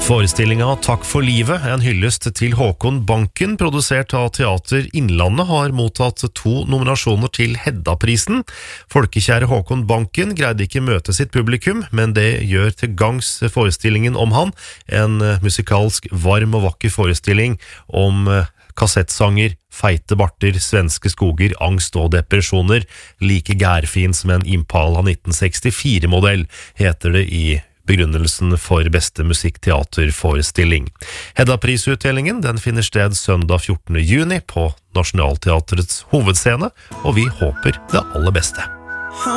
Forestillinga Takk for livet, en hyllest til Håkon Banken, produsert av Teater Innlandet, har mottatt 2 nominasjoner til Hedda-prisen. Folkekjære Håkon Banken greide ikke møte sitt publikum, men det gjør til gangs forestillingen om han, en musikalsk varm og vakker forestilling om kassettsanger, feite barter, svenske skoger, angst og depresjoner, like gærfin som en Impala 1964-modell, heter det i begrunnelsen for beste musikkteaterforestilling. Hedda-prisutdelingen den finner sted søndag 14. juni på Nationaltheatrets hovedscene, og vi håper det aller beste.